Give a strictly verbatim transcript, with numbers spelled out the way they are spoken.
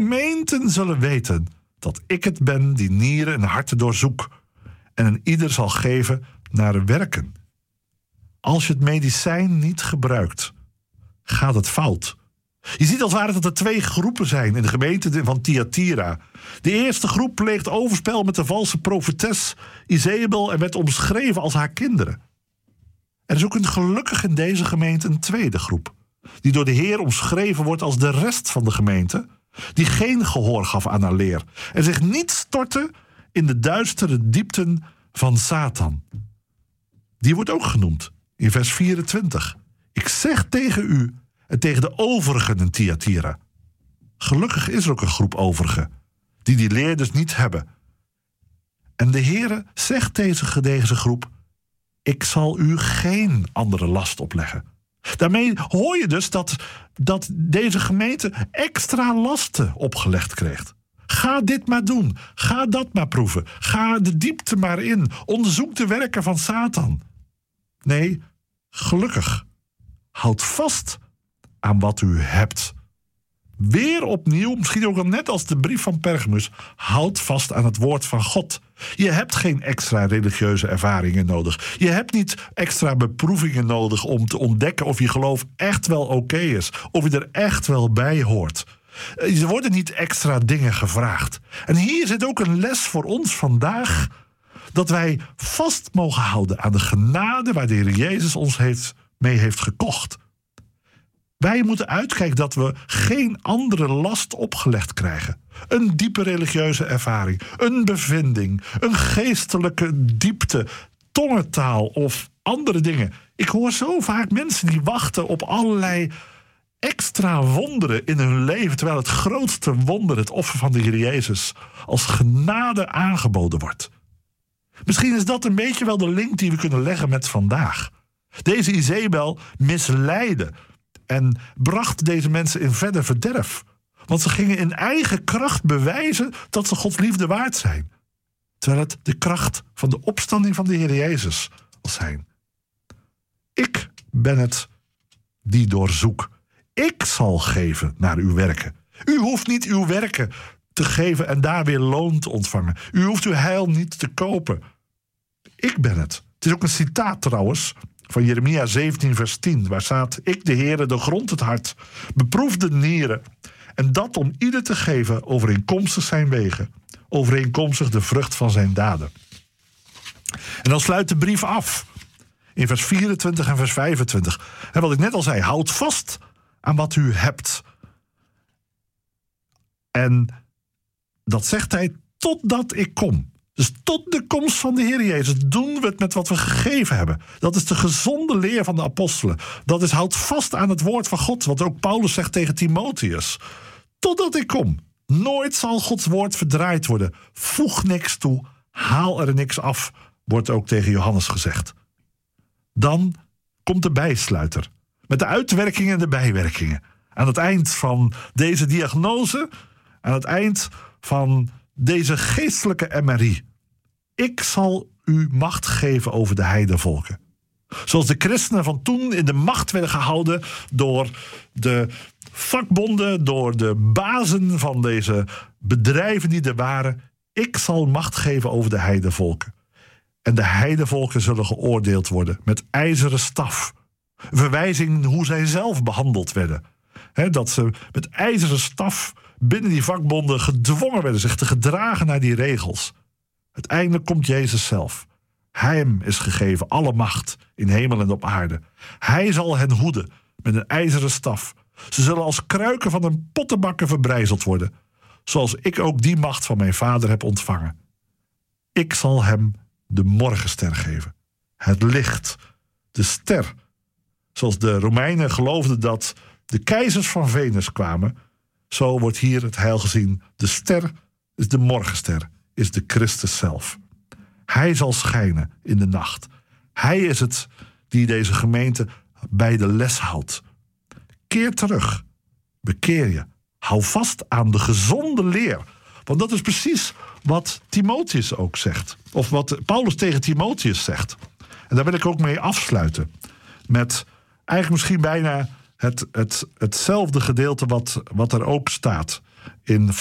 gemeenten zullen weten dat ik het ben die nieren en harten doorzoek en een ieder zal geven naar de werken. Als je het medicijn niet gebruikt, gaat het fout. Je ziet als het ware dat er twee groepen zijn in de gemeente van Thyatira. De eerste groep pleegt overspel met de valse profetes Izebel en werd omschreven als haar kinderen. Er is ook een gelukkig in deze gemeente een tweede groep, die door de Heer omschreven wordt als de rest van de gemeente, die geen gehoor gaf aan haar leer en zich niet stortte in de duistere diepten van Satan. Die wordt ook genoemd in vers vierentwintig. Ik zeg tegen u en tegen de overigen in Thyatira. Gelukkig is er ook een groep overigen die die leer dus niet hebben. En de Heere zegt tegen deze groep: ik zal u geen andere last opleggen. Daarmee hoor je dus dat, dat deze gemeente extra lasten opgelegd kreeg. Ga dit maar doen. Ga dat maar proeven. Ga de diepte maar in. Onderzoek de werken van Satan. Nee, gelukkig. Houd vast aan wat u hebt. Weer opnieuw, misschien ook al net als de brief van Pergamus, houd vast aan het woord van God. Je hebt geen extra religieuze ervaringen nodig. Je hebt niet extra beproevingen nodig om te ontdekken of je geloof echt wel oké is. Of je er echt wel bij hoort. Er worden niet extra dingen gevraagd. En hier zit ook een les voor ons vandaag, dat wij vast mogen houden aan de genade waar de Heer Jezus ons heeft, mee heeft gekocht. Wij moeten uitkijken dat we geen andere last opgelegd krijgen. Een diepe religieuze ervaring, een bevinding, een geestelijke diepte, tongentaal of andere dingen. Ik hoor zo vaak mensen die wachten op allerlei extra wonderen in hun leven, terwijl het grootste wonder, het offer van de Heer Jezus, als genade aangeboden wordt. Misschien is dat een beetje wel de link die we kunnen leggen met vandaag. Deze Izebel misleidde en bracht deze mensen in verder verderf. Want ze gingen in eigen kracht bewijzen dat ze Gods liefde waard zijn. Terwijl het de kracht van de opstanding van de Heer Jezus zal zijn. Ik ben het die doorzoek. Ik zal geven naar uw werken. U hoeft niet uw werken te geven en daar weer loon te ontvangen. U hoeft uw heil niet te kopen. Ik ben het. Het is ook een citaat trouwens van Jeremia zeventien vers tien, waar staat: ik de Heere doorgrond het hart, beproef de nieren, en dat om ieder te geven overeenkomstig zijn wegen, overeenkomstig de vrucht van zijn daden. En dan sluit de brief af in vers vierentwintig en vers vijfentwintig. En wat ik net al zei, houd vast aan wat u hebt. En dat zegt hij totdat ik kom. Dus tot de komst van de Heer Jezus doen we het met wat we gegeven hebben. Dat is de gezonde leer van de apostelen. Dat is houd vast aan het woord van God, wat ook Paulus zegt tegen Timotheus. Totdat ik kom. Nooit zal Gods woord verdraaid worden. Voeg niks toe, haal er niks af, wordt ook tegen Johannes gezegd. Dan komt de bijsluiter, met de uitwerkingen en de bijwerkingen. Aan het eind van deze diagnose, aan het eind van deze geestelijke M R I. Ik zal u macht geven over de heidenvolken. Zoals de christenen van toen in de macht werden gehouden door de vakbonden, door de bazen van deze bedrijven die er waren. Ik zal macht geven over de heidenvolken. En de heidenvolken zullen geoordeeld worden met ijzeren staf. Verwijzing hoe zij zelf behandeld werden. He, dat ze met ijzeren staf binnen die vakbonden gedwongen werden zich te gedragen naar die regels. Uiteindelijk komt Jezus zelf. Hem is gegeven alle macht in hemel en op aarde. Hij zal hen hoeden met een ijzeren staf. Ze zullen als kruiken van een pottenbakker verbrijzeld worden, zoals ik ook die macht van mijn Vader heb ontvangen. Ik zal hem de morgenster geven. Het licht, de ster. Zoals de Romeinen geloofden dat de keizers van Venus kwamen, zo wordt hier het heil gezien. De ster is de morgenster, is de Christus zelf. Hij zal schijnen in de nacht. Hij is het die deze gemeente bij de les houdt. Keer terug. Bekeer je. Hou vast aan de gezonde leer. Want dat is precies wat Timotheus ook zegt. Of wat Paulus tegen Timotheus zegt. En daar wil ik ook mee afsluiten. Met eigenlijk misschien bijna het, het, hetzelfde gedeelte wat, wat er ook staat in